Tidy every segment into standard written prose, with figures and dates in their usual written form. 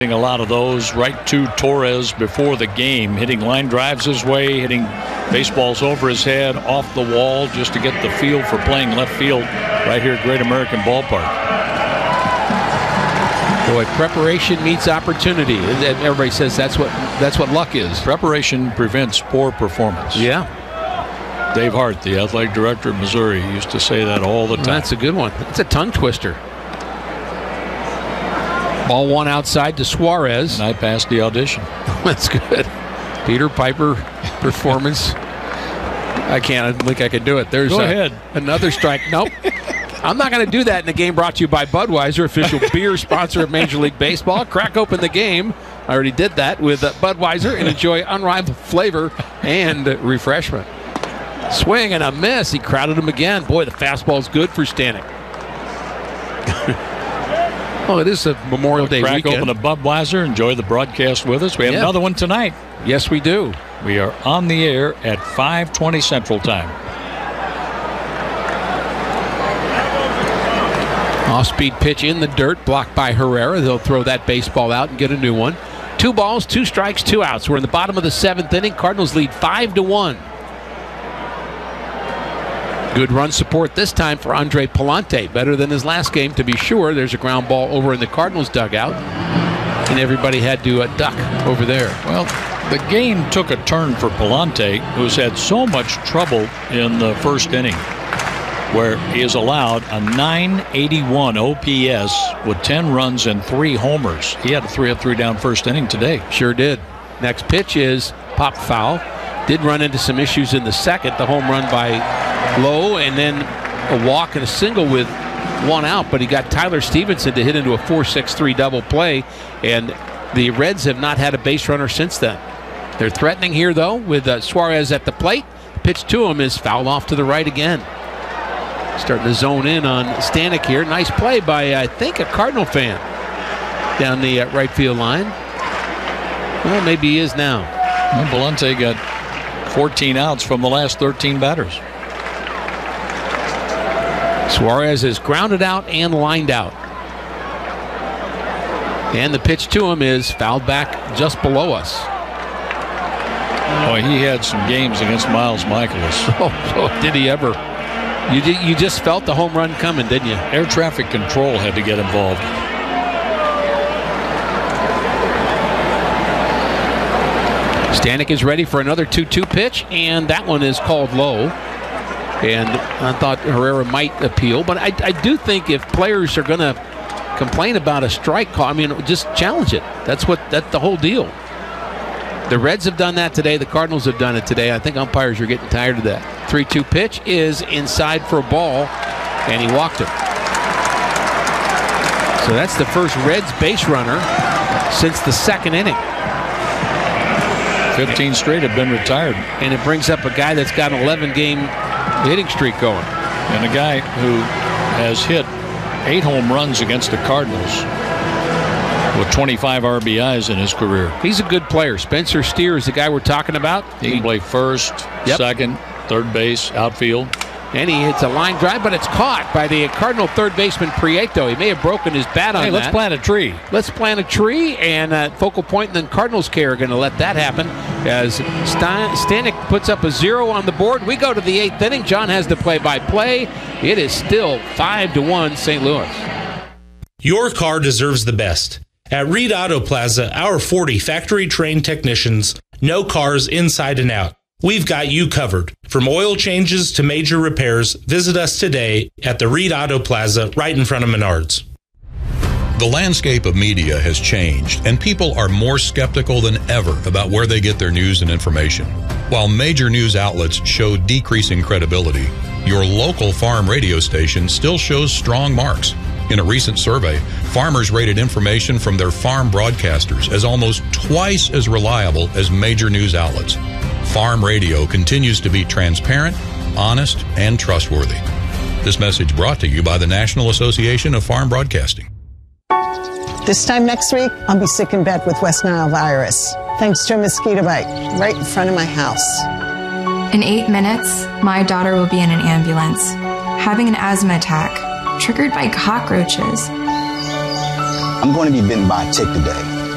A lot of those right to Torres before the game, hitting line drives his way, hitting baseballs over his head, off the wall, just to get the feel for playing left field right here at Great American Ballpark. Boy, preparation meets opportunity. And everybody says that's what luck is. Preparation prevents poor performance. Yeah. Dave Hart, the athletic director of Missouri, used to say that all the time. That's a good one. It's a tongue twister. Ball one outside to Suarez. And I passed the audition. That's good. Peter Piper performance. I don't think I can do it. There's Go ahead. Another strike. Nope. I'm not going to do that in the game brought to you by Budweiser, official beer sponsor of Major League Baseball. Crack open the game. I already did that with Budweiser and enjoy unrivaled flavor and refreshment. Swing and a miss. He crowded him again. Boy, the fastball's good for Stanek. Oh, it is a Memorial Day weekend. Crack open a Budweiser. Enjoy the broadcast with us. We have another one tonight. Yes, we do. We are on the air at 5:20 Central Time. Off-speed pitch in the dirt, blocked by Herrera. They'll throw that baseball out and get a new one. 2 balls, 2 strikes, 2 outs. We're in the bottom of the 7th inning. Cardinals lead 5-1. Good run support this time for Andre Palante. Better than his last game, to be sure. There's a ground ball over in the Cardinals dugout, and everybody had to duck over there. Well, the game took a turn for Palante, who's had so much trouble in the first inning, where he has allowed a .981 OPS with 10 runs and 3 homers. He had a 3-up, 3-down first inning today. Sure did. Next pitch is pop foul. Did run into some issues in the second. The home run by Lowe, and then a walk and a single with 1 out, but he got Tyler Stevenson to hit into a 4-6-3 double play, and the Reds have not had a base runner since then. They're threatening here, though, with Suarez at the plate. The pitch to him is fouled off to the right again. Starting to zone in on Stanek here. Nice play by, I think, a Cardinal fan down the right field line. Well, maybe he is now. Well, Palante got 14 outs from the last 13 batters. Suarez is grounded out and lined out. And the pitch to him is fouled back just below us. Boy, he had some games against Miles Michaelis. Oh, did he ever. You just felt the home run coming, didn't you? Air traffic control had to get involved. Stanek is ready for another 2-2 pitch, and that one is called low. And I thought Herrera might appeal, but I do think if players are going to complain about a strike call, I mean, just challenge it. That's the whole deal. The Reds have done that today. The Cardinals have done it today. I think umpires are getting tired of that. 3-2 pitch is inside for a ball, and he walked it. So that's the first Reds base runner since the second inning. 15 straight have been retired. And it brings up a guy that's got an 11-game hitting streak going. And a guy who has hit 8 home runs against the Cardinals with 25 RBIs in his career. He's a good player. Spencer Steer is the guy we're talking about. He can play first, second, third base, outfield. And he hits a line drive, but it's caught by the Cardinal third baseman Prieto. He may have broken his bat on that. Let's plant a tree. Let's plant a tree, and Focal Point and then Cardinals care are going to let that happen as Stanek puts up a 0 on the board. We go to the 8th inning. John has the play-by-play. It is still 5-1 St. Louis. Your car deserves the best. At Reed Auto Plaza, our 40 factory-trained technicians know cars inside and out. We've got you covered. From oil changes to major repairs, visit us today at the Reed Auto Plaza right in front of Menards. The landscape of media has changed, and people are more skeptical than ever about where they get their news and information. While major news outlets show decreasing credibility, your local farm radio station still shows strong marks. In a recent survey, farmers rated information from their farm broadcasters as almost twice as reliable as major news outlets. Farm radio continues to be transparent, honest, and trustworthy. This message brought to you by the National Association of Farm Broadcasting. This time next week, I'll be sick in bed with West Nile virus, thanks to a mosquito bite right in front of my house. In 8 minutes, my daughter will be in an ambulance, having an asthma attack, triggered by cockroaches. I'm going to be bitten by a tick today.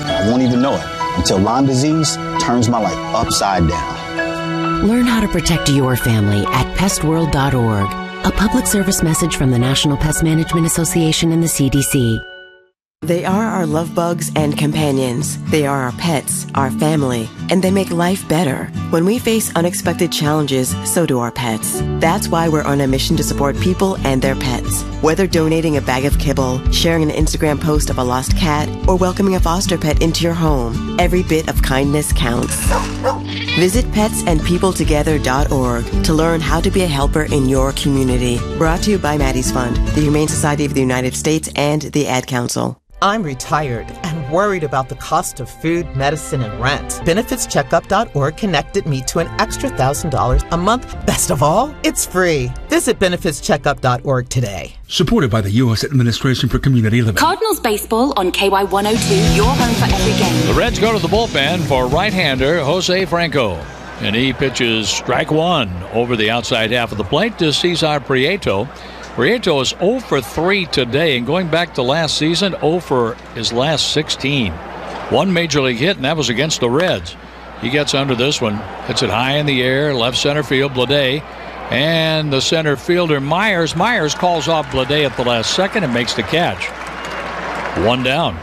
I won't even know it until Lyme disease turns my life upside down. Learn how to protect your family at pestworld.org. A public service message from the National Pest Management Association and the CDC. They are our love bugs and companions. They are our pets, our family, and they make life better. When we face unexpected challenges, so do our pets. That's why we're on a mission to support people and their pets. Whether donating a bag of kibble, sharing an Instagram post of a lost cat, or welcoming a foster pet into your home, every bit of kindness counts. Visit petsandpeopletogether.org to learn how to be a helper in your community. Brought to you by Maddie's Fund, the Humane Society of the United States, and the Ad Council. I'm retired and worried about the cost of food, medicine, and rent. BenefitsCheckup.org connected me to an extra $1,000 a month. Best of all, it's free. Visit BenefitsCheckup.org today. Supported by the U.S. Administration for Community Living. Cardinals baseball on KY102, your home for every game. The Reds go to the bullpen for right-hander Jose Franco. And he pitches strike one over the outside half of the plate to Cesar Prieto. Prieto is 0 for 3 today, and going back to last season, 0 for his last 16. One major league hit, and that was against the Reds. He gets under this one, hits it high in the air, left center field, Bleday. And the center fielder, Myers. Myers calls off Bleday at the last second and makes the catch. One down.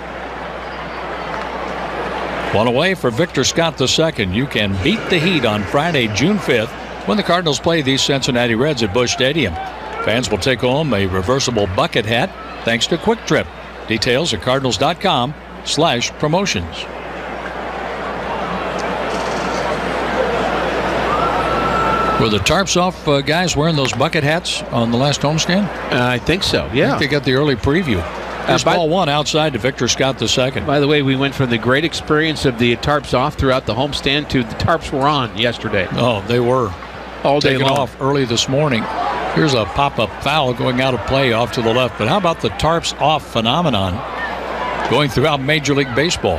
One away for Victor Scott II. You can beat the Heat on Friday, June 5th, when the Cardinals play these Cincinnati Reds at Busch Stadium. Fans will take home a reversible bucket hat thanks to Quick Trip. Details at cardinals.com/promotions. Were the tarps off guys wearing those bucket hats on the last homestand? I think so, yeah. I think they got the early preview. There's ball one outside to Victor Scott II. By the way, we went from the great experience of the tarps off throughout the homestand to the tarps were on yesterday. Oh, they were. All day taken long. Off early this morning. Here's a pop-up foul going out of play off to the left. But how about the tarps off phenomenon going throughout Major League Baseball?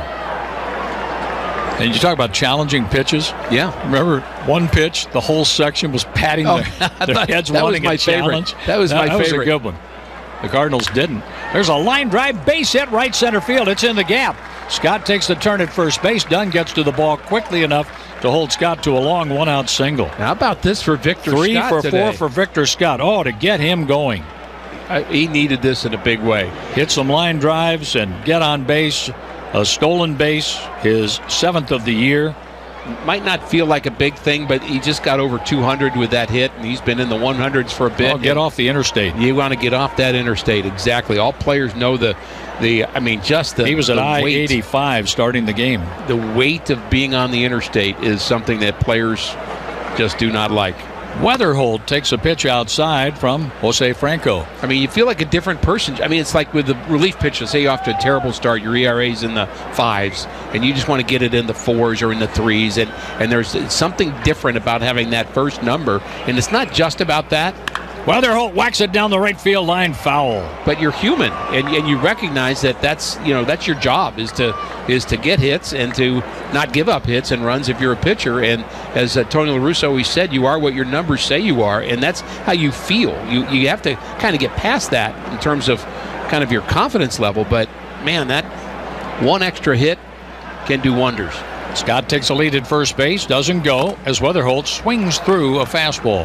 And you talk about challenging pitches. Yeah. Remember one pitch, the whole section was patting their heads wanting a challenge. That was my favorite. That was a good one. The Cardinals didn't. There's a line drive, base hit, right center field. It's in the gap. Scott takes the turn at first base. Dunn gets to the ball quickly enough to hold Scott to a long one-out single. How about this for Victor Scott 3 for today? 4 for Victor Scott. Oh, to get him going. He needed this in a big way. Hit some line drives and get on base. A stolen base, his 7th of the year. Might not feel like a big thing, but he just got over 200 with that hit, and he's been in the 100s for a bit. Oh, get off the interstate. You want to get off that interstate, exactly. All players know he was at I-85 starting the game. The weight of being on the interstate is something that players just do not like. Weatherholt takes a pitch outside from Jose Franco. I mean, you feel like a different person. I mean, it's like with the relief pitcher. Say you're off to a terrible start, your ERA's in the 5s, and you just want to get it in the 4s or in the 3s, and there's something different about having that first number, and it's not just about that. Weatherholt whacks it down the right field line, foul. But you're human, and you recognize that's your job is to get hits and to not give up hits and runs if you're a pitcher. And as Tony La Russa always said, you are what your numbers say you are, and that's how you feel. You have to kind of get past that in terms of kind of your confidence level. But man, that one extra hit can do wonders. Scott takes a lead at first base, doesn't go as Weatherholt swings through a fastball.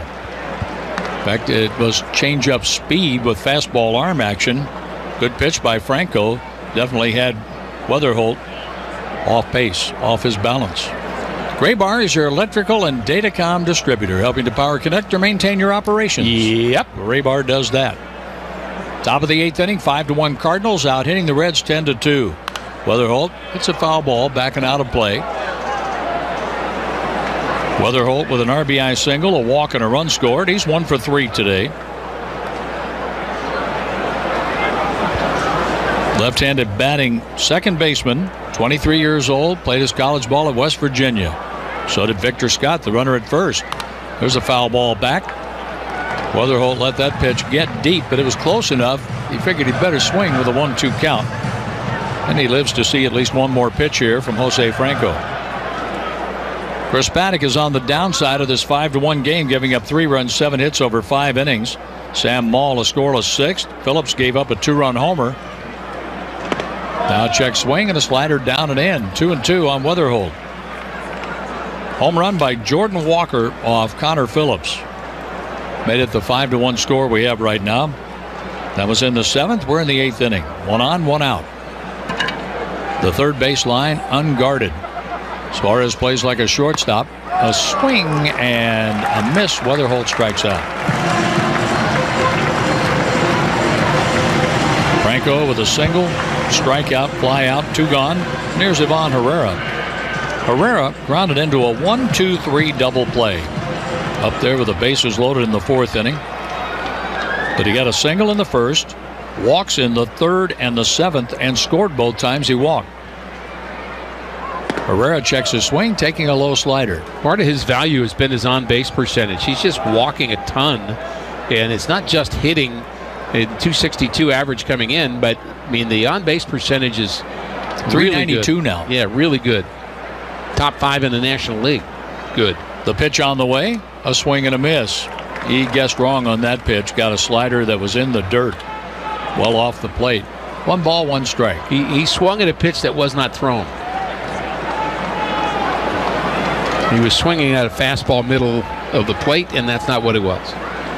In fact, it was change-up speed with fastball arm action. Good pitch by Franco. Definitely had Weatherholt off pace, off his balance. Graybar is your electrical and datacom distributor, helping to power, connect, or maintain your operations. Yep. Graybar does that. Top of the 8th inning, 5-1 Cardinals, out hitting the Reds 10-2. Weatherholt hits a foul ball, backing out of play. Weatherholt with an RBI single, a walk, and a run scored. He's 1 for 3 today. Left-handed batting second baseman, 23 years old, played his college ball at West Virginia. So did Victor Scott, the runner at first. There's a foul ball back. Weatherholt let that pitch get deep, but it was close enough. He figured he'd better swing with a 1-2 count. And he lives to see at least one more pitch here from Jose Franco. Chris Paddock is on the downside of this 5-1 game, giving up 3 runs, 7 hits over 5 innings. Sam Maul a scoreless 6th. Phillips gave up a 2-run homer. Now check swing and a slider down and in. 2-2 on Weatherholt. Home run by Jordan Walker off Connor Phillips. Made it the 5-1 score we have right now. That was in the 7th. We're in the 8th inning. 1 on, 1 out. The third base line unguarded. Suarez plays like a shortstop. A swing and a miss. Weatherholt strikes out. Franco with a single, strikeout, fly out, 2 gone. Here's Ivan Herrera. Herrera grounded into a 1-2-3 double play. Up there with the bases loaded in the 4th inning. But he got a single in the 1st, walks in the 3rd and the 7th, and scored both times he walked. Herrera checks his swing, taking a low slider. Part of his value has been his on-base percentage. He's just walking a ton, and it's not just hitting at 262 average coming in, but I mean the on-base percentage is 392 really now. Yeah, really good. Top 5 in the National League. Good. The pitch on the way, a swing and a miss. He guessed wrong on that pitch. Got a slider that was in the dirt, well off the plate. 1 ball, 1 strike. He swung at a pitch that was not thrown. He was swinging at a fastball middle of the plate, and that's not what it was.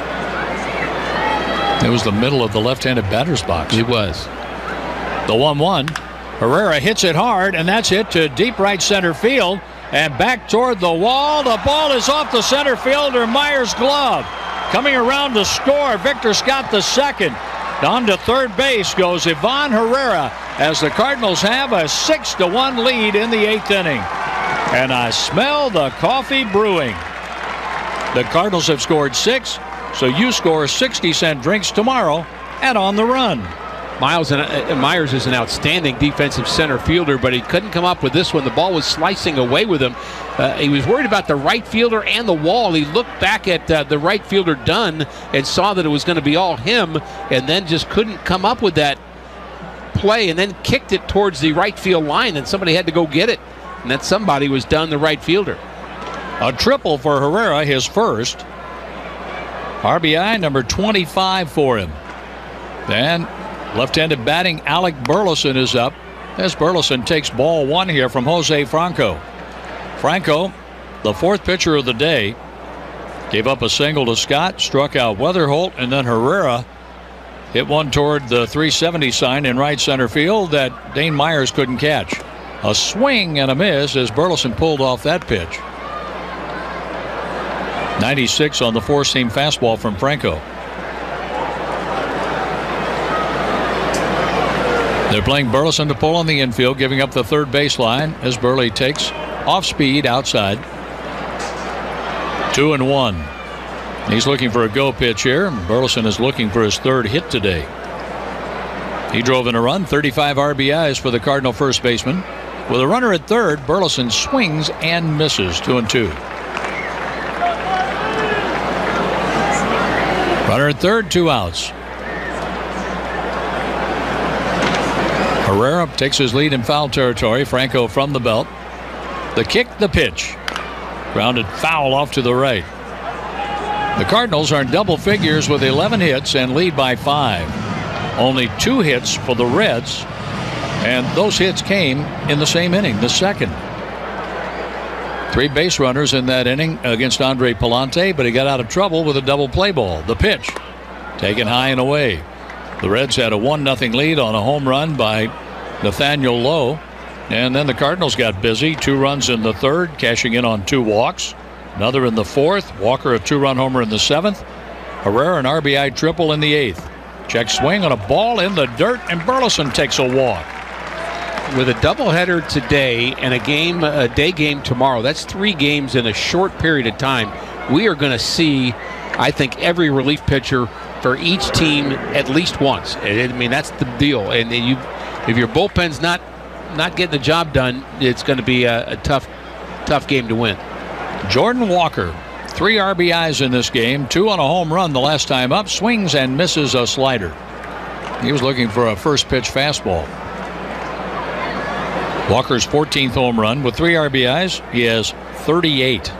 It was the middle of the left-handed batter's box. It was. The 1-1. Herrera hits it hard, and that's hit to deep right center field. And back toward the wall. The ball is off the center fielder Myers' glove. Coming around to score, Victor Scott the second. Down to third base goes Ivan Herrera as the Cardinals have a 6-1 lead in the 8th inning. And I smell the coffee brewing. The Cardinals have scored 6, so you score 60-cent drinks tomorrow at On the Run. Myers is an outstanding defensive center fielder, but he couldn't come up with this one. The ball was slicing away with him. He was worried about the right fielder and the wall. He looked back at the right fielder Dunn and saw that it was going to be all him, and then just couldn't come up with that play, and then kicked it towards the right field line, and somebody had to go get it. And that somebody was Dunn, the right fielder. A triple for Herrera, his first. RBI number 25 for him. Then left-handed batting Alec Burleson is up as Burleson takes ball 1 here from Jose Franco. Franco, the 4th pitcher of the day, gave up a single to Scott, struck out Weatherholt, and then Herrera hit one toward the 370 sign in right center field that Dane Myers couldn't catch. A swing and a miss as Burleson pulled off that pitch. 96 on the 4-seam fastball from Franco. They're playing Burleson to pull on the infield, giving up the third baseline as Burley takes off speed outside. 2-1. He's looking for a go pitch here. Burleson is looking for his 3rd hit today. He drove in a run, 35 RBIs for the Cardinal first baseman. With a runner at 3rd, Burleson swings and misses. 2-2. Runner at 3rd, 2 outs. Herrera takes his lead in foul territory. Franco from the belt. The kick, the pitch. Grounded foul off to the right. The Cardinals are in double figures with 11 hits and lead by 5. Only 2 hits for the Reds, and those hits came in the same inning, the 2nd. 3 base runners in that inning against Andre Pallante, but he got out of trouble with a double play ball. The pitch taken high and away. The Reds had a 1-0 lead on a home run by Nathaniel Lowe. And then the Cardinals got busy. 2 runs in the 3rd, cashing in on 2 walks. Another in the 4th. Walker a 2-run homer in the 7th. Herrera an RBI triple in the 8th. Check swing on a ball in the dirt, and Burleson takes a walk. With a doubleheader today and a day game tomorrow, that's 3 games in a short period of time. We are going to see, I think, every relief pitcher for each team at least once. I mean, that's the deal. And if your bullpen's not getting the job done, it's going to be a tough game to win. Jordan Walker, 3 RBIs in this game, 2 on a home run the last time up, swings and misses a slider. He was looking for a first pitch fastball. Walker's 14th home run with 3 RBIs. He has 38.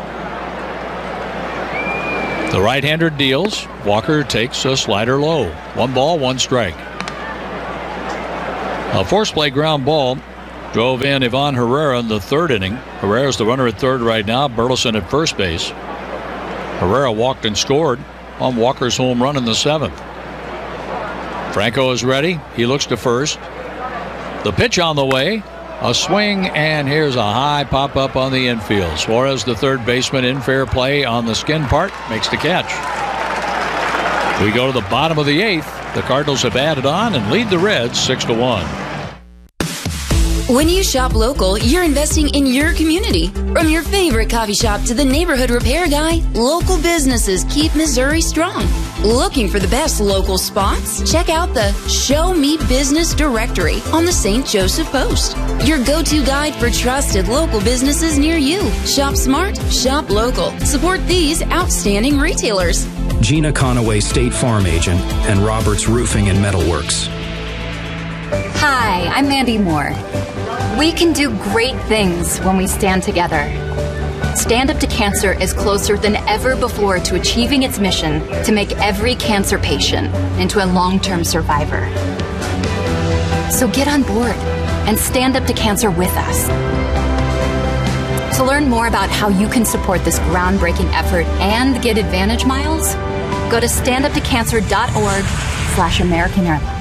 The right-hander deals. Walker takes a slider low. 1 ball, 1 strike. A force play ground ball drove in Ivan Herrera in the third inning. Herrera's the runner at third right now. Burleson at first base. Herrera walked and scored on Walker's home run in the seventh. Franco is ready. He looks to first. The pitch on the way. A swing, and here's a high pop-up on the infield. Suarez, the third baseman, in fair play on the skin part, makes the catch. We go to the bottom of the eighth. The Cardinals have added on and lead the Reds 6-1. When you shop local, you're investing in your community. From your favorite coffee shop to the neighborhood repair guy, local businesses keep Missouri strong. Looking for the best local spots? Check out the Show Me Business directory on the St. Joseph Post. Your go-to guide for trusted local businesses near you. Shop smart, shop local. Support these outstanding retailers. Gina Conaway, State Farm Agent, and Roberts Roofing and Metalworks. Hi, I'm Mandy Moore. We can do great things when we stand together. Stand Up to Cancer is closer than ever before to achieving its mission to make every cancer patient into a long-term survivor. So get on board and stand up to cancer with us. To learn more about how you can support this groundbreaking effort and get Advantage miles, go to standuptocancer.org/American Airlines.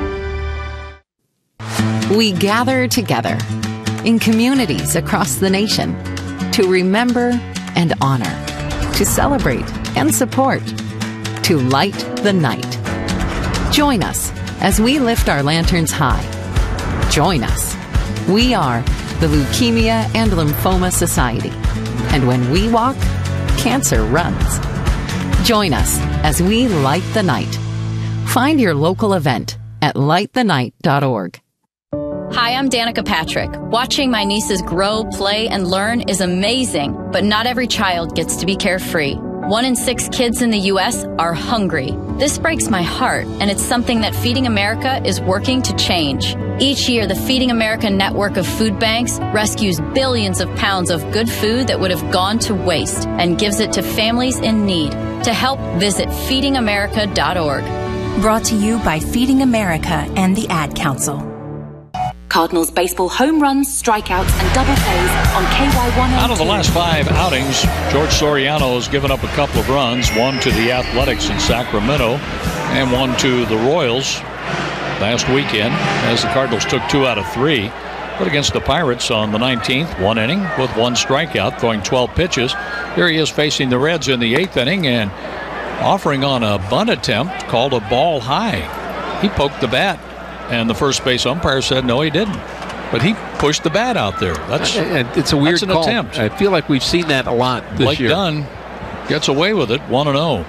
We gather together in communities across the nation to remember and honor, to celebrate and support, to light the night. Join us as we lift our lanterns high. Join us. We are the Leukemia and Lymphoma Society. And when we walk, cancer runs. Join us as we light the night. Find your local event at lightthenight.org. Hi, I'm Danica Patrick. Watching my nieces grow, play, and learn is amazing, but not every child gets to be carefree. 1 in 6 kids in the U.S. are hungry. This breaks my heart, and it's something that Feeding America is working to change. Each year, the Feeding America network of food banks rescues billions of pounds of good food that would have gone to waste and gives it to families in need. To help, visit feedingamerica.org. Brought to you by Feeding America and the Ad Council. Cardinals baseball home runs, strikeouts, and double plays on KY102. Out of the last 5 outings, George Soriano has given up a couple of runs, one to the Athletics in Sacramento and one to the Royals last weekend, as the Cardinals took 2 out of 3. But against the Pirates on the 19th, 1 inning with 1 strikeout, throwing 12 pitches. Here he is facing the Reds in the 8th inning and offering on a bunt attempt called a ball high. He poked the bat, and the first base umpire said no, he didn't. But he pushed the bat out there. It's a weird call. Attempt. I feel like we've seen that a lot this year. Blake Dunn gets away with it, 1-0.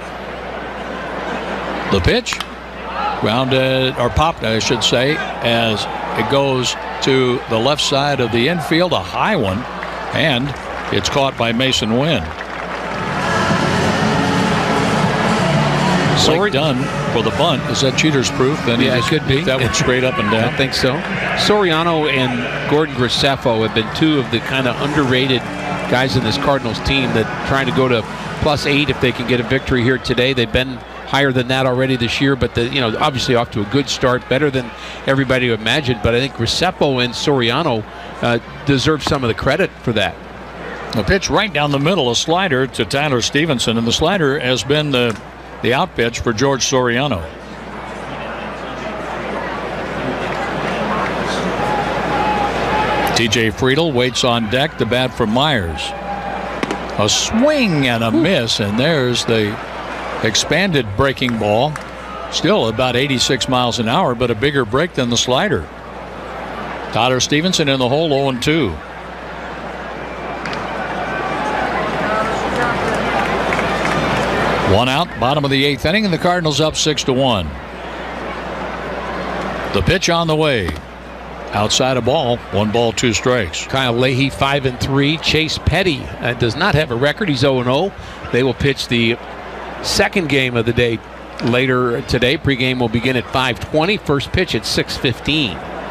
The pitch, grounded, or popped, I should say, as it goes to the left side of the infield, a high one, and it's caught by Mason Wynn. Blake Dunn for the bunt. Is that cheater's proof? Then yeah, it could be. That one straight up and down. I think so. Soriano and Gordon Graceffo have been 2 of the kind of underrated guys in this Cardinals team that trying to go to +8 if they can get a victory here today. They've been higher than that already this year, but obviously off to a good start, better than everybody imagined. But I think Graceffo and Soriano deserve some of the credit for that. A pitch right down the middle, a slider to Tyler Stevenson, and the slider has been the out pitch for George Soriano. TJ Friedl waits on deck, the bat for Myers. A swing and a miss, and there's the expanded breaking ball. Still about 86 miles an hour, but a bigger break than the slider. Tyler Stevenson in the hole, 0-2. One out, bottom of the 8th inning, and the Cardinals up 6-1. The pitch on the way. Outside a ball, 1 ball, 2 strikes. Kyle Leahy 5-3. Chase Petty does not have a record. He's 0-0. They will pitch the second game of the day later today. Pregame will begin at 5:20. First pitch at 6:15.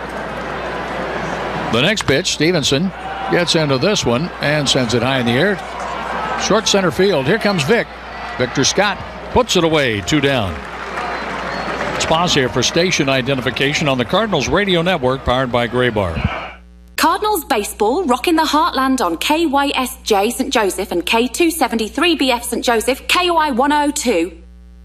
The next pitch, Stevenson gets into this one and sends it high in the air. Short center field. Here comes Vic. Victor Scott puts it away, 2 down. It's Let's pause here for station identification on the Cardinals Radio Network, powered by Graybar. Cardinals baseball rocking the heartland on KYSJ St. Joseph and K273BF St. Joseph, KOI 102.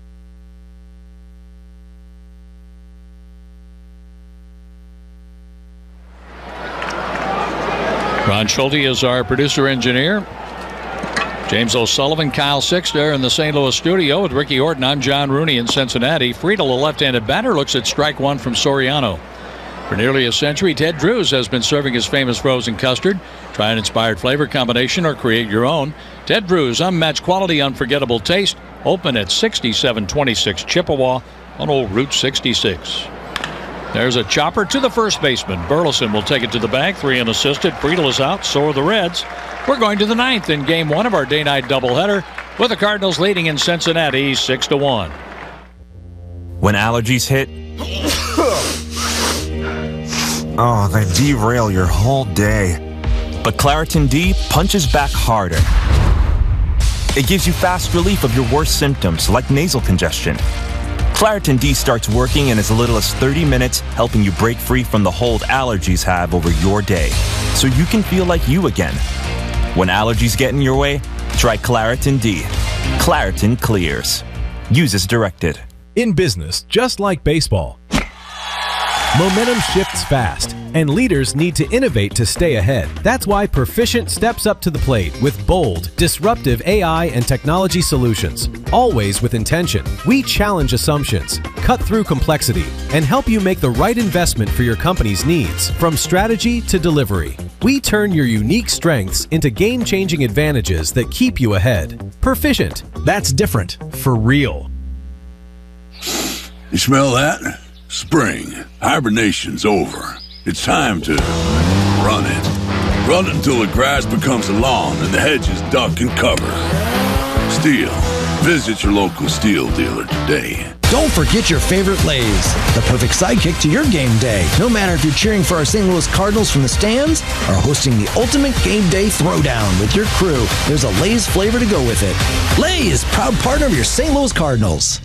Ron Schulte is our producer-engineer. James O'Sullivan, Kyle Sixter in the St. Louis studio with Ricky Horton. I'm John Rooney in Cincinnati. Friedel, a left-handed batter, looks at strike one from Soriano. For nearly a century, Ted Drews has been serving his famous frozen custard. Try an inspired flavor combination or create your own. Ted Drews, unmatched quality, unforgettable taste. Open at 6726 Chippewa on Old Route 66. There's a chopper to the first baseman. Burleson will take it to the bag. 3 unassisted. Friedel is out. So are the Reds. We're going to the 9th in Game 1 of our day-night doubleheader, with the Cardinals leading in Cincinnati 6-1. When allergies hit, oh, they derail your whole day. But Claritin D punches back harder. It gives you fast relief of your worst symptoms, like nasal congestion. Claritin D starts working in as little as 30 minutes, helping you break free from the hold allergies have over your day, so you can feel like you again. When allergies get in your way, try Claritin D. Claritin clears. Use as directed. In business, just like baseball, momentum shifts fast, and leaders need to innovate to stay ahead. That's why Perficient steps up to the plate with bold, disruptive AI and technology solutions. Always with intention, we challenge assumptions, cut through complexity, and help you make the right investment for your company's needs, from strategy to delivery. We turn your unique strengths into game-changing advantages that keep you ahead. Perficient. That's different for real. You smell that? Spring. Hibernation's over. It's time to run it. Run it until the grass becomes a lawn and the hedges duck and cover. Steel. Visit your local Steel dealer today. Don't forget your favorite Lay's, the perfect sidekick to your game day. No matter if you're cheering for our St. Louis Cardinals from the stands or hosting the ultimate game day throwdown with your crew, there's a Lay's flavor to go with it. Lay's, proud partner of your St. Louis Cardinals.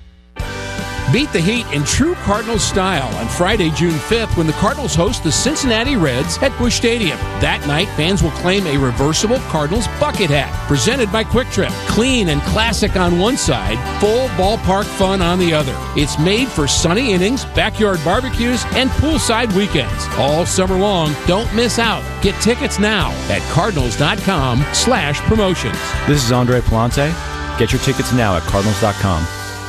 Beat the heat in true Cardinals style on Friday, June 5th, when the Cardinals host the Cincinnati Reds at Busch Stadium. That night, fans will claim a reversible Cardinals bucket hat, presented by Quick Trip. Clean and classic on one side, full ballpark fun on the other. It's made for sunny innings, backyard barbecues, and poolside weekends. All summer long, don't miss out. Get tickets now at cardinals.com/promotions. This is Andre Palante. Get your tickets now at cardinals.com.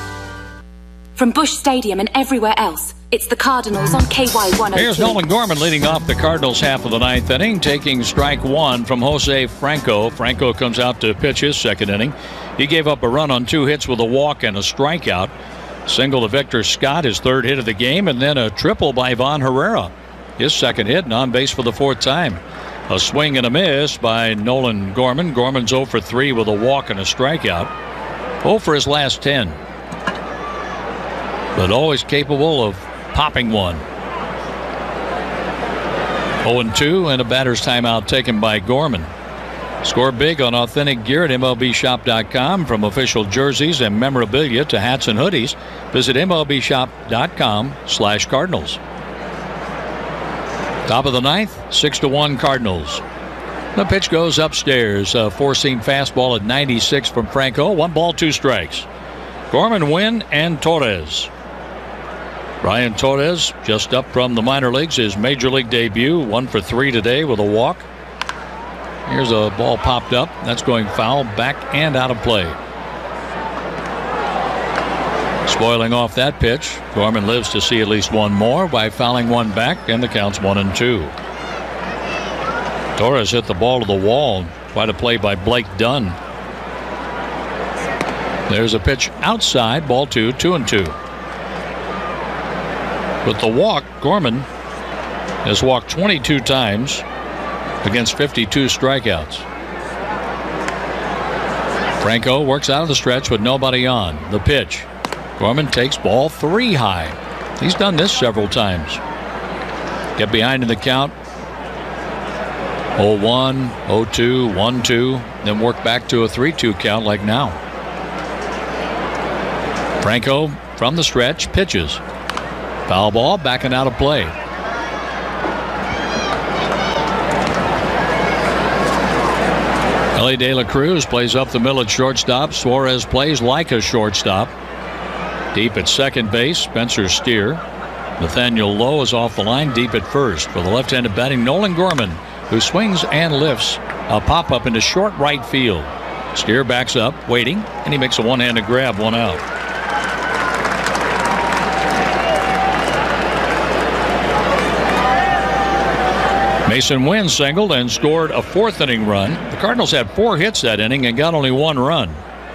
From Busch Stadium and everywhere else, it's the Cardinals on KY 102. Here's Nolan Gorman leading off the Cardinals half of the 9th inning, taking strike one from Jose Franco. Franco comes out to pitch his second inning. He gave up a run on 2 hits with a walk and a strikeout. Single to Victor Scott, his 3rd hit of the game, and then a triple by Ivan Herrera, his 2nd hit, and on base for the 4th time. A swing and a miss by Nolan Gorman. Gorman's 0 for 3 with a walk and a strikeout. 0 for his last 10. But always capable of popping one. 0-2 and a batter's timeout taken by Gorman. Score big on authentic gear at MLBshop.com. From official jerseys and memorabilia to hats and hoodies, visit MLBshop.com/Cardinals. Top of the 9th, 6-1 Cardinals. The pitch goes upstairs. A 4-seam fastball at 96 from Franco. 1 ball, 2 strikes. Gorman, Wynn, and Torres. Brian Torres, just up from the minor leagues, his major league debut. 1 for 3 today with a walk. Here's a ball popped up. That's going foul, back and out of play. Spoiling off that pitch, Gorman lives to see at least one more by fouling one back, and the count's 1-2. Torres hit the ball to the wall. Quite a play by Blake Dunn. There's a pitch outside, ball 2, 2-2. With the walk, Gorman has walked 22 times against 52 strikeouts. Franco works out of the stretch with nobody on. The pitch. Gorman takes ball 3 high. He's done this several times. Get behind in the count. 0-1, 0-2, 1-2, then work back to a 3-2 count like now. Franco from the stretch, pitches. Foul ball, backing out of play. Ellie De La Cruz plays up the middle at shortstop. Suarez plays like a shortstop. Deep at second base, Spencer Steer. Nathaniel Lowe is off the line, deep at first. For the left-handed batting, Nolan Gorman, who swings and lifts a pop-up into short right field. Steer backs up, waiting, and he makes a one-handed grab, one out. Mason Wynn singled and scored a fourth-inning run. The Cardinals had 4 hits that inning and got only 1 run.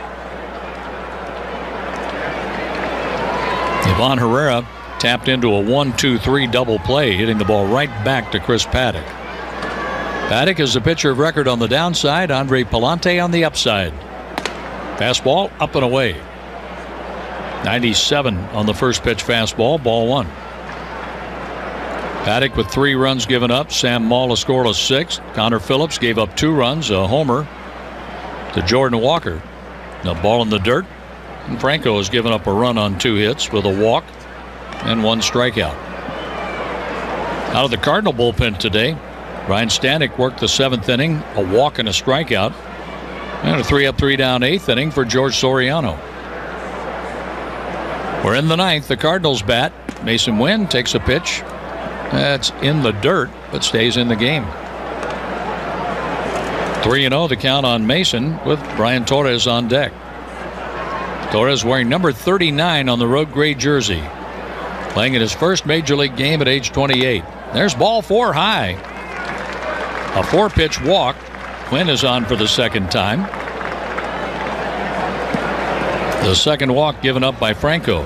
Ivan Herrera tapped into a 1-2-3 double play, hitting the ball right back to Chris Paddock. Paddock is the pitcher of record on the downside. Andre Pallante on the upside. Fastball up and away. 97 on the first pitch fastball, ball 1. Paddock with 3 runs given up. Sam Moll a scoreless 6. Connor Phillips gave up 2 runs, a homer to Jordan Walker. Now ball in the dirt. And Franco has given up a run on 2 hits with a walk and 1 strikeout. Out of the Cardinal bullpen today, Ryan Stanek worked the 7th inning, a walk and a strikeout, and a 3-up, 3-down 8th inning for George Soriano. We're in the 9th. The Cardinals bat. Mason Wynn takes a pitch. That's in the dirt, but stays in the game. 3-0 the count on Mason with Brian Torres on deck. Torres wearing number 39 on the road gray jersey. Playing in his first major league game at age 28. There's ball 4 high. A 4-pitch walk. Quinn is on for the second time. The second walk given up by Franco.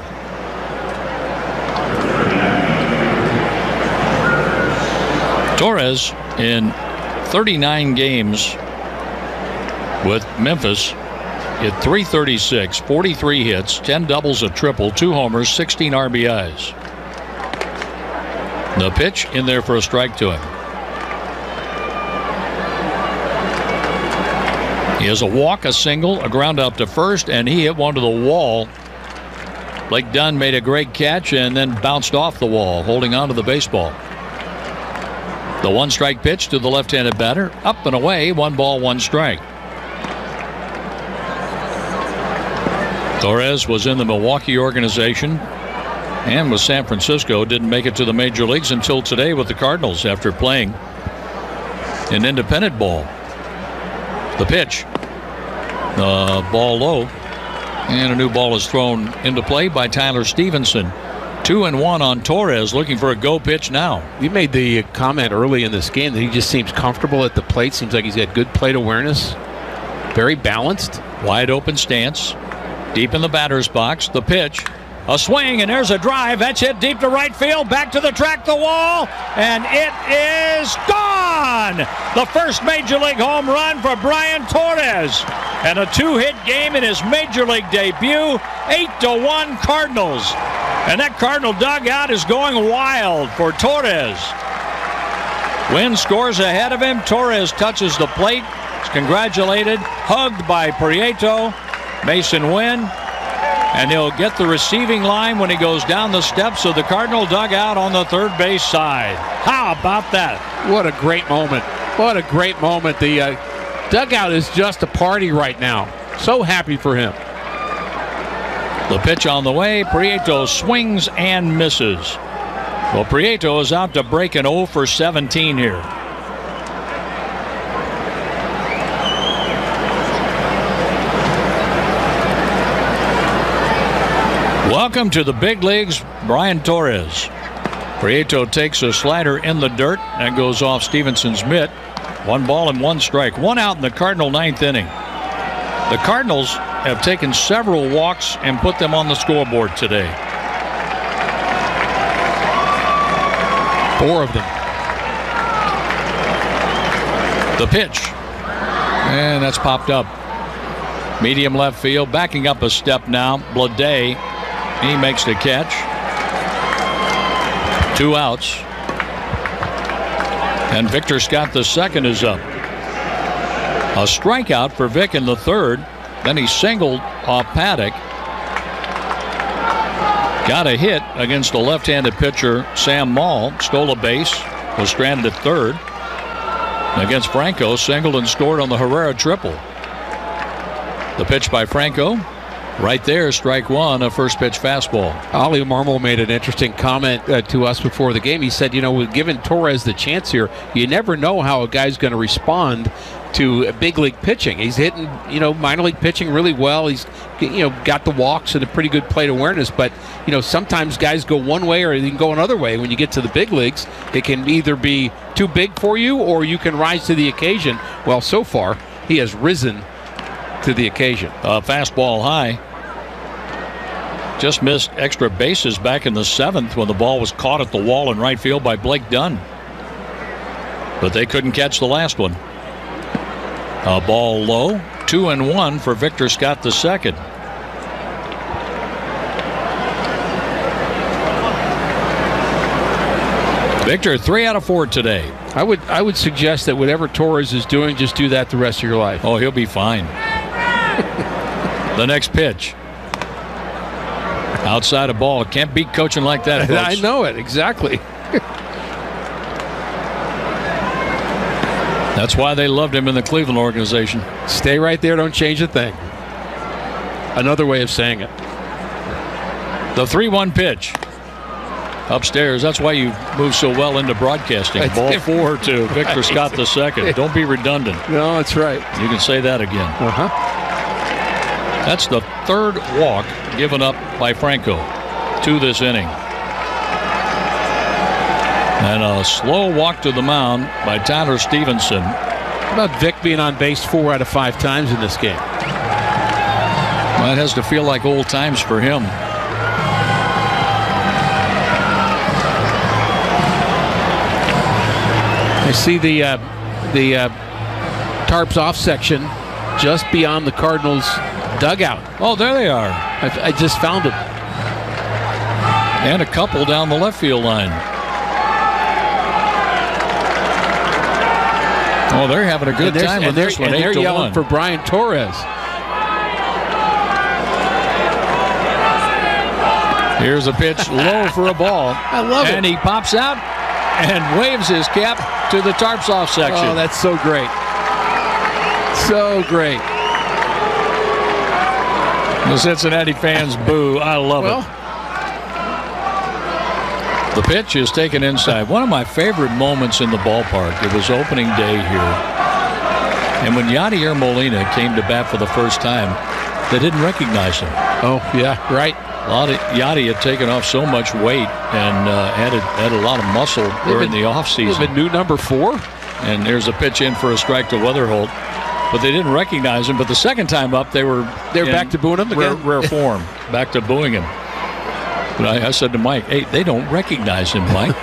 Torres in 39 games with Memphis hit .336, 43 hits, 10 doubles, a triple, 2 homers, 16 RBIs. The pitch in there for a strike to him. He has a walk, a single, a ground out to first, and he hit one to the wall. Blake Dunn made a great catch and then bounced off the wall, holding on to the baseball. The 1-strike pitch to the left-handed batter, up and away, 1 ball, 1 strike. Torres was in the Milwaukee organization and with San Francisco. Didn't make it to the major leagues until today with the Cardinals after playing in independent ball. The pitch. The ball low. And a new ball is thrown into play by Tyler Stevenson. 2-1 on Torres, looking for a go pitch now. You made the comment early in this game that he just seems comfortable at the plate. Seems like he's got good plate awareness. Very balanced. Wide open stance. Deep in the batter's box. The pitch. A swing, and there's a drive. That's hit deep to right field. Back to the track, the wall, and it is gone! The first Major League home run for Brian Torres. And a 2-hit game in his Major League debut. 8-1 Cardinals. And that Cardinal dugout is going wild for Torres. Wynn scores ahead of him. Torres touches the plate. Is congratulated. Hugged by Prieto. Mason Wynn. And he'll get the receiving line when he goes down the steps of the Cardinal dugout on the third base side. How about that? What a great moment. What a great moment. The dugout is just a party right now. So happy for him. The pitch on the way. Prieto swings and misses. Well, Prieto is out to break an 0 for 17 here. Welcome to the big leagues, Brian Torres. Prieto takes a slider in the dirt and goes off Stevenson's mitt. 1 ball and 1 strike. 1 out in the Cardinal 9th inning. The Cardinals have taken several walks and put them on the scoreboard today. 4 of them. The pitch. And that's popped up. Medium left field. Backing up a step now. Bleday. He makes the catch. 2 outs. And Victor Scott II is up. A strikeout for Vic in the 3rd. Then he singled off Paddock. got a hit against a left-handed pitcher, Sam Maul. Stole a base, was stranded at third. Against Franco, singled and scored on the Herrera triple. The pitch by Franco. Right there, strike one, a first pitch fastball. Ollie Marmol made an interesting comment to us before the game. He said, with giving Torres the chance here, you never know how a guy's going to respond to big league pitching. He's hitting, minor league pitching really well. He's, got the walks and a pretty good plate awareness. But, sometimes guys go one way or they can go another way. When you get to the big leagues, it can either be too big for you or you can rise to the occasion. Well, so far, he has risen to the occasion. Fastball high. Just missed extra bases back in the 7th when the ball was caught at the wall in right field by Blake Dunn. But they couldn't catch the last one. A ball low. 2-1 for Victor Scott II. Victor, 3 out of 4 today. I would suggest that whatever Torres is doing, just do that the rest of your life. Oh, he'll be fine. The next pitch. Outside a ball. Can't beat coaching like that, folks. I know it. Exactly. That's why they loved him in the Cleveland organization. Stay right there. Don't change a thing. Another way of saying it. The 3-1 pitch. Upstairs. That's why you move so well into broadcasting. Ball 4 to Victor Scott II. Don't be redundant. No, that's right. You can say that again. That's the 3rd walk given up by Franco to this inning. And a slow walk to the mound by Tyler Stevenson. How about Vic being on base 4 out of 5 times in this game? Well, it has to feel like old times for him. I see the tarps off section just beyond the Cardinals dugout. Oh, there they are. I just found it. And a couple down the left field line. Oh, they're having a good time with this one. And they're yelling for Brian Torres. Here's a pitch low for a ball. I love it. And he pops out and waves his cap to the tarps off section. Oh, that's so great. So great. The Cincinnati fans boo. I love it. The pitch is taken inside. One of my favorite moments in the ballpark. It was opening day here. And when Yadier Molina came to bat for the first time, they didn't recognize him. Oh, yeah, right. Yadi had taken off so much weight and added a lot of muscle during the offseason. The new number 4. And there's a pitch in for a strike to Weatherholt. But they didn't recognize him. But the second time up, they were back to booing him again? Rare form. Back to booing him. But I said to Mike, hey, they don't recognize him, Mike.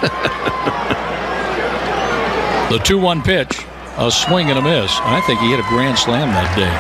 The 2-1 pitch, a swing and a miss. I think he hit a grand slam that day.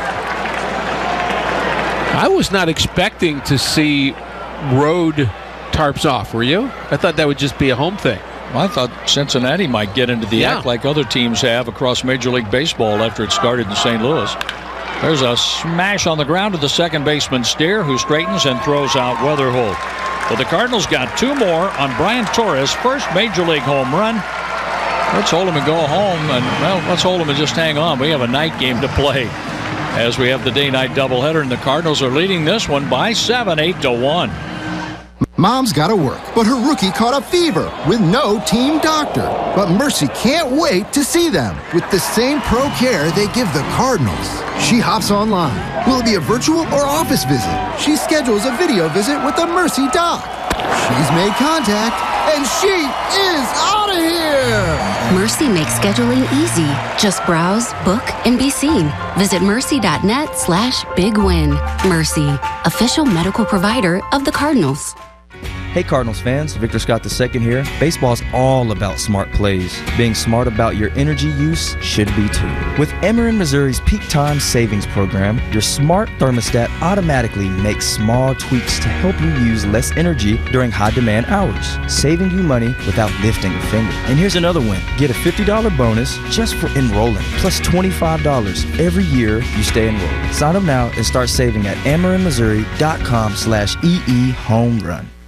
I was not expecting to see road tarps off, were you? I thought that would just be a home thing. I thought Cincinnati might get into the act like other teams have across Major League Baseball after it started in St. Louis. There's a smash on the ground to the second baseman, Steer, who straightens and throws out Weatherholt. But the Cardinals got 2 more on Brian Torres' first Major League home run. Let's hold him and go home. And, well, let's hold him and just hang on. We have a night game to play as we have the day-night doubleheader, and the Cardinals are leading this one by 7, 8-1. Mom's got to work, but her rookie caught a fever with no team doctor. But Mercy can't wait to see them with the same pro care they give the Cardinals. She hops online. Will it be a virtual or office visit? She schedules a video visit with the Mercy doc. She's made contact, and she is out of here! Mercy makes scheduling easy. Just browse, book, and be seen. Visit mercy.net/bigwin. Mercy, official medical provider of the Cardinals. Hey Cardinals fans, Victor Scott II here. Baseball's all about smart plays. Being smart about your energy use should be too. With Ameren Missouri's Peak Time Savings Program, your smart thermostat automatically makes small tweaks to help you use less energy during high-demand hours, saving you money without lifting a finger. And here's another win. Get a $50 bonus just for enrolling, plus $25 every year you stay enrolled. Sign up now and start saving at AmerenMissouri.com/EE Home Run.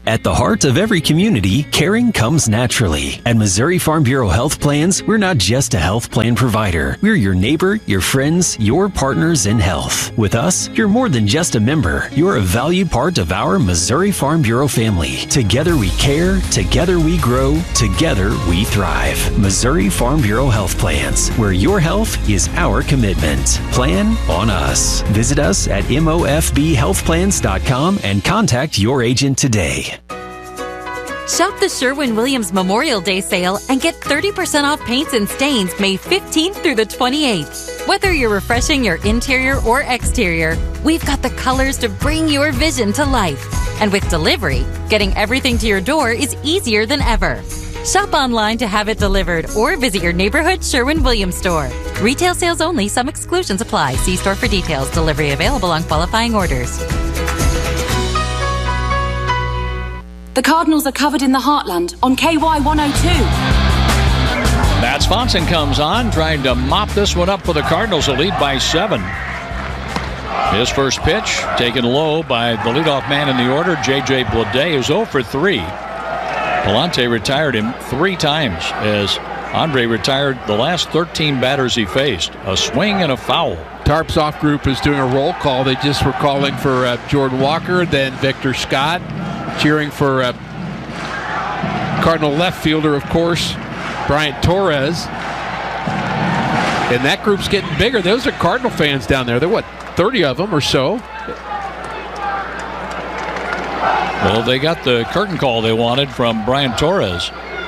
At the heart of every community, caring comes naturally. At Missouri Farm Bureau Health Plans, we're not just a health plan provider. We're your neighbor, your friends, your partners in health. With us, you're more than just a member. You're a valued part of our Missouri Farm Bureau family. Together we care, together we grow, together we thrive. Missouri Farm Bureau Health Plans, where your health is our commitment. Plan on us. Visit us at mofbhealthplans.com and contact your agent today. Shop the Sherwin-Williams Memorial Day sale and get 30% off paints and stains May 15th through the 28th. Whether you're refreshing your interior or exterior, we've got the colors to bring your vision to life. And with delivery, getting everything to your door is easier than ever. Shop online to have it delivered or visit your neighborhood Sherwin-Williams store. Retail sales only. Some exclusions apply. See store for details. Delivery available on qualifying orders. The Cardinals are covered in the Heartland on KY 102. Matt Swanson comes on, trying to mop this one up for the Cardinals, a lead by 7. His first pitch taken low by the leadoff man in the order, J.J. Bleday, who's 0 for 3. Palante retired him 3 times as Andre retired the last 13 batters he faced. A swing and a foul. Tarp's off group is doing a roll call. They just were calling for Jordan Walker, then Victor Scott, cheering for Cardinal left fielder, of course, Brian Torres. And that group's getting bigger. Those are Cardinal fans down there. They're, what, 30 of them or so? Well, they got the curtain call they wanted from Brian Torres.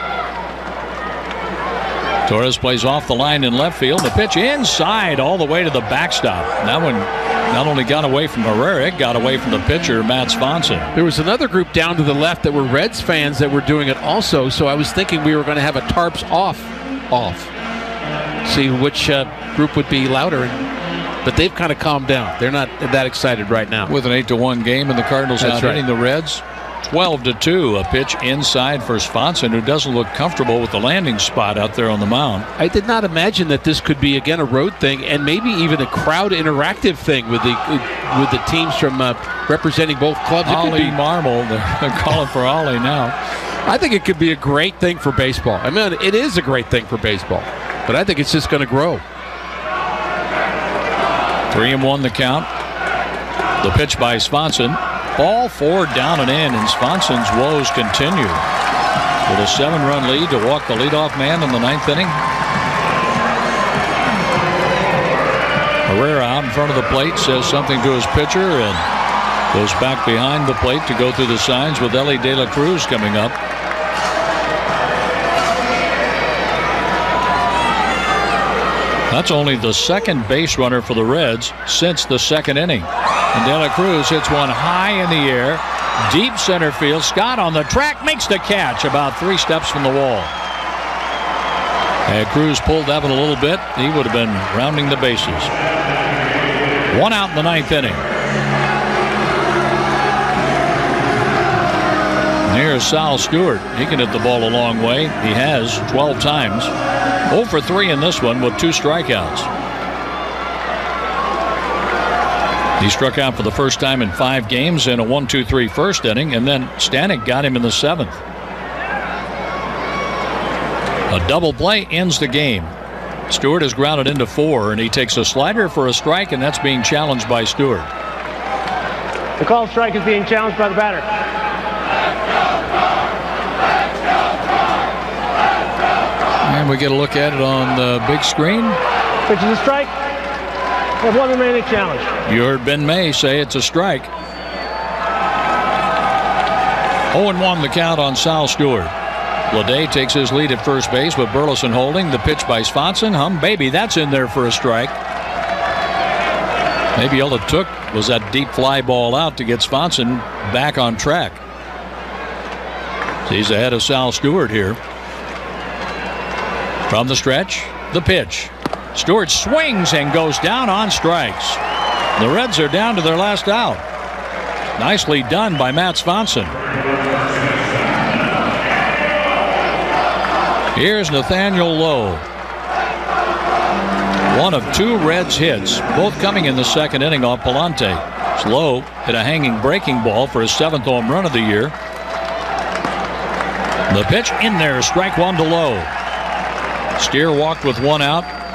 Torres plays off the line in left field. The pitch inside all the way to the backstop. That one not only got away from Herrera, it got away from the pitcher, Matt Swanson. There was another group down to the left that were Reds fans that were doing it also, so I was thinking we were going to have a Tarps off. See which group would be louder. But they've kind of calmed down. They're not that excited right now. With an 8-1 game, and the Cardinals out-hitting the Reds 12-2. A pitch inside for Swanson, who doesn't look comfortable with the landing spot out there on the mound. I did not imagine that this could be, again, a road thing and maybe even a crowd interactive thing with the teams from representing both clubs. Ollie Marmol, they're calling for Ollie now. I think it could be a great thing for baseball. I mean, it is a great thing for baseball, but I think it's just going to grow. 3-1 the count. The pitch by Swanson. Ball 4 down and in, and Swanson's woes continue. With a 7-run lead to walk the leadoff man in the 9th inning. Herrera out in front of the plate says something to his pitcher and goes back behind the plate to go through the signs with Ellie De La Cruz coming up. That's only the second base runner for the Reds since the 2nd inning. And De La Cruz hits one high in the air, deep center field. Scott on the track makes the catch about 3 steps from the wall. And Cruz pulled that one a little bit. He would have been rounding the bases. 1 out in the 9th inning. And here's Sal Stewart. He can hit the ball a long way. He has 12 times. 0 for 3 in this one with 2 strikeouts. He struck out for the first time in 5 games in a 1-2-3 first inning, and then Stanek got him in the 7th. A double play ends the game. Stewart is grounded into 4, and he takes a slider for a strike, and that's being challenged by Stewart. The called strike is being challenged by the batter. And we get a look at it on the big screen. Pitch is a strike. We have 1 remaining challenge. You heard Ben May say it's a strike. 0-1 the count on Sal Stewart. Bleday takes his lead at first base with Burleson holding. The pitch by Swanson. Baby, that's in there for a strike. Maybe all it took was that deep fly ball out to get Swanson back on track. So he's ahead of Sal Stewart here. From the stretch, the pitch. Stewart swings and goes down on strikes. The Reds are down to their last out. Nicely done by Matt Swanson. Here's Nathaniel Lowe. 1 of 2 Reds hits, both coming in the 2nd inning off Palante. Lowe hit a hanging breaking ball for his 7th home run of the year. The pitch in there, strike one to Lowe. Steer walked with one out.